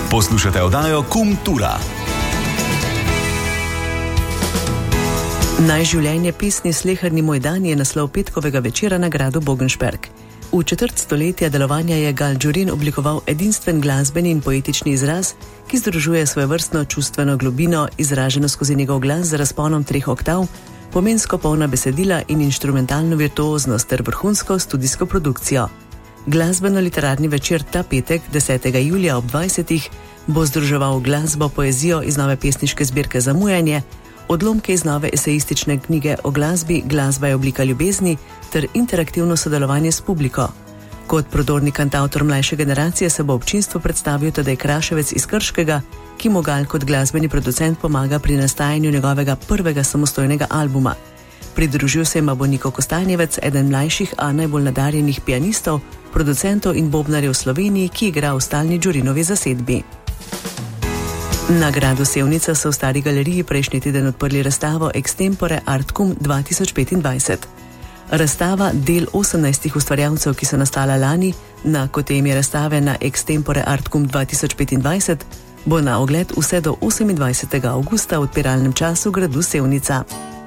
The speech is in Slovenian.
Poslušate oddajo Kultura. Najživljenje pesni Sleherni moj dan je naslov petkovega večera na gradu Bogenšberg. V četrt stoletja delovanja je Gal Džurin oblikoval edinstven glasbeni in poetični izraz, ki združuje svojevrstno čustveno globino, izraženo skozi njegov glas z razponom 3 oktav, pomensko polna besedila in inštrumentalno virtuoznost ter vrhunsko studijsko produkcijo. Glasbeno-literarni večer ta petek, 10. julija ob 20. bo združeval glasbo, poezijo iz nove pesniške zbirke Zamujanje, odlomke iz nove esejistične knjige o glasbi Glasba je oblika ljubezni ter interaktivno sodelovanje s publiko. Kot prodorni kantavtor mlajše generacije se bo občinstvu predstavil Tadej Kraševec iz Krškega, ki mu Gal kot glasbeni producent pomaga pri nastajanju njegovega prvega samostojnega albuma. Pridružil se ima bo Niko Kostanjevec, eden mlajših, a najbolj nadarjenih pianistov, producentov in bobnarjev v Sloveniji, ki igra v stalni Džurinovi zasedbi. Na gradu Sevnica so v Stari galeriji prejšnji teden odprli razstavo Extempore Artcum 2025. Razstava del 18 ustvarjalcev, ki so nastala lani, kot je ime razstave na Extempore Artcum 2025, bo na ogled vse do 28. avgusta v odpiralnem času gradu Sevnica.